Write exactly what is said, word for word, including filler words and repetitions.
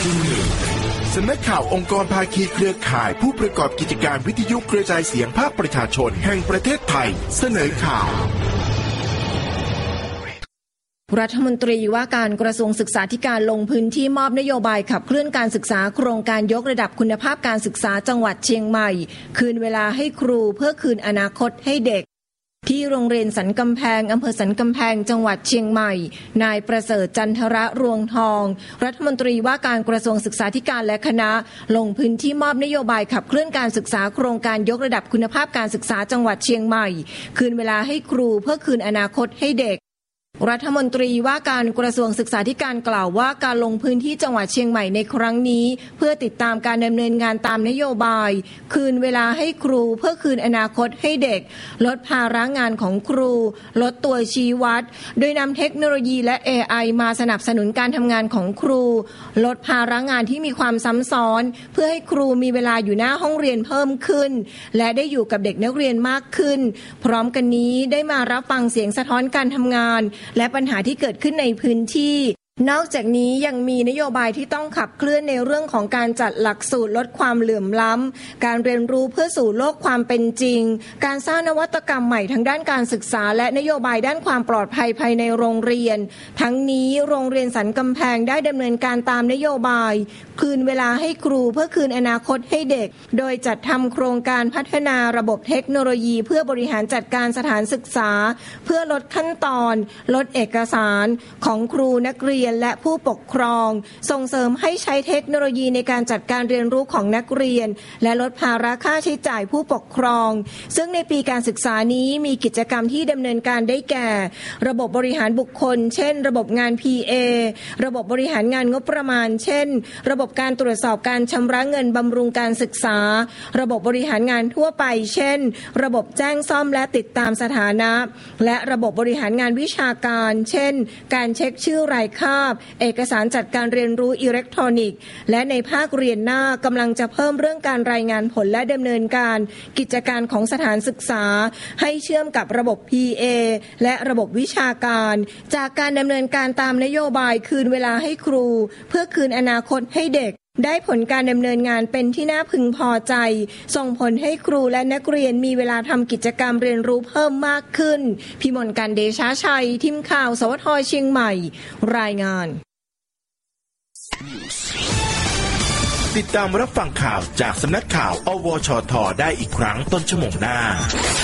สำนักข่าวองค์กรภาคีเครือข่ายผู้ประกอบกิจการวิทยุกระจายเสียงภาคประชาชนแห่งประเทศไทยเสนอข่าวรัฐมนตรีว่าการกระทรวงศึกษาธิการลงพื้นที่มอบนโยบายขับเคลื่อนการศึกษาโครงการยกระดับคุณภาพการศึกษาจังหวัดเชียงใหม่คืนเวลาให้ครูเพื่อคืนอนาคตให้เด็กที่โรงเรียนสันกำแพงอำเภอสันกำแพงจังหวัดเชียงใหม่นายประเสริฐจันทระรวงทองรัฐมนตรีว่าการกระทรวงศึกษาธิการและคณะลงพื้นที่มอบนโยบายขับเคลื่อนการศึกษาโครงการยกระดับคุณภาพการศึกษาจังหวัดเชียงใหม่คืนเวลาให้ครูเพื่อคืนอนาคตให้เด็กรัฐมนตรีว่าการกระทรวงศึกษาธิการกล่าวว่าการลงพื้นที่จังหวัดเชียงใหม่ในครั้งนี้เพื่อติดตามการดำเนินงานตามนโยบายคืนเวลาให้ครูเพื่อคืนอนาคตให้เด็กลดภาระงานของครูลดตัวชี้วัดโดยนำเทคโนโลยีและ เอ ไอ มาสนับสนุนการทำงานของครูลดภาระงานที่มีความซ้ำซ้อนเพื่อให้ครูมีเวลาอยู่หน้าห้องเรียนเพิ่มขึ้นและได้อยู่กับเด็กนักเรียนมากขึ้นพร้อมกันนี้ได้มารับฟังเสียงสะท้อนการทำงานและปัญหาที่เกิดขึ้นในพื้นที่นอกจากนี้ยังมีนโยบายที่ต้องขับเคลื่อนในเรื่องของการจัดหลักสูตรลดความเหลื่อมล้ำการเรียนรู้เพื่อสู่โลกความเป็นจริงการสร้างนวัตกรรมใหม่ทางด้านการศึกษาและนโยบายด้านความปลอดภัยภายในโรงเรียนทั้งนี้โรงเรียนสันกำแพงได้ดำเนินการตามนโยบายคืนเวลาให้ครูเพื่อคืนอนาคตให้เด็กโดยจัดทำโครงการพัฒนาระบบเทคโนโลยีเพื่อบริหารจัดการสถานศึกษาเพื่อลดขั้นตอนลดเอกสารของครูนักเรียนและผู้ปกครองส่งเสริมให้ใช้เทคโนโลยีในการจัดการเรียนรู้ของนักเรียนและลดภาระค่าใช้จ่ายผู้ปกครองซึ่งในปีการศึกษานี้มีกิจกรรมที่ดำเนินการได้แก่ระบบบริหารบุคคลเช่นระบบงาน พี เอ ระบบบริหารงานงบประมาณเช่นระบบการตรวจสอบการชำระเงินบำรุงการศึกษาระบบบริหารงานทั่วไปเช่นระบบแจ้งซ่อมและติดตามสถานะและระบบบริหารงานวิชาการเช่นการเช็คชื่อรายคาบเอกสารจัดการเรียนรู้อิเล็กทรอนิกส์และในภาคเรียนหน้ากำลังจะเพิ่มเรื่องการรายงานผลและดำเนินการกิจการของสถานศึกษาให้เชื่อมกับระบบ พี เอ และระบบวิชาการจากการดำเนินการตามนโยบายคืนเวลาให้ครูเพื่อคืนอนาคตให้เด็กได้ผลการดำเนินงานเป็นที่น่าพึงพอใจส่งผลให้ครูและนักเรียนมีเวลาทำกิจกรรมเรียนรู้เพิ่มมากขึ้นพิมลการเดชาชัยทีมข่าวสวทเชียงใหม่รายงานติดตามรับฟังข่าวจากสำนักข่าวอวชทได้อีกครั้งต้นชั่วโมงหน้า